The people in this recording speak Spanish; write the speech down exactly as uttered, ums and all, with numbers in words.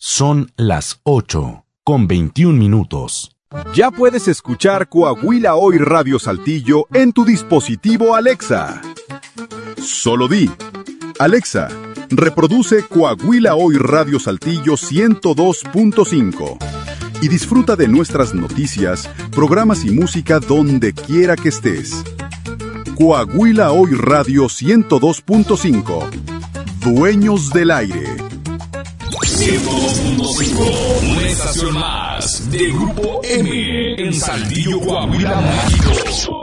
Son las ocho con veintiún minutos. Ya puedes escuchar Coahuila Hoy Radio Saltillo en tu dispositivo Alexa. Solo di: Alexa, reproduce Coahuila Hoy Radio Saltillo ciento dos punto cinco y disfruta de nuestras noticias, programas y música donde quiera que estés. Coahuila Hoy Radio ciento dos punto cinco. Dueños del aire. ciento dos punto cinco, una estación más de Grupo M en Saltillo, Coahuila, México.